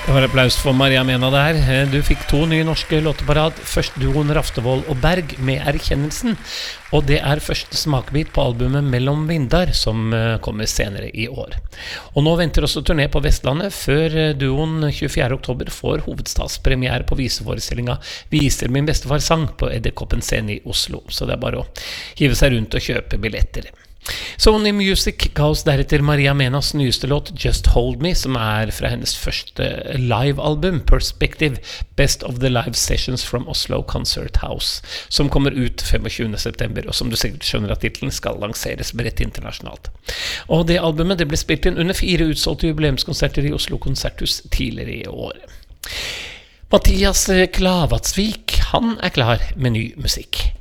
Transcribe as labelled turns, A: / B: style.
A: Det var applaus for Maria Mena der. Du fikk 2 nye norske låter på rad. Først duoen Raftevold og Berg med Erkjennelsen. Og det første smakbit på albumet Mellom Vindar, som kommer senere i år. Og nå venter også turné på Vestlandet, før duoen 24. oktober får hovedstadspremiere på viseforestillinga Viser min bestefar sang på Edderkoppen scene i Oslo. Så det bare å hive seg rundt og kjøpe billetter. Sony Music ga oss deretter Maria Menas nyeste låt Just Hold Me, som fra hennes første live-album Perspective, Best of the Live Sessions from Oslo Concert House, som kommer ut 25. september, og som du sikkert skjønner at titlen skal lanseres bredt internasjonalt. Og det albumet det ble spilt inn under 4 utsolgte jubileumskonserter i Oslo Konserthus tidligere i år. Mathias Klavatsvik, han klar med ny musikk.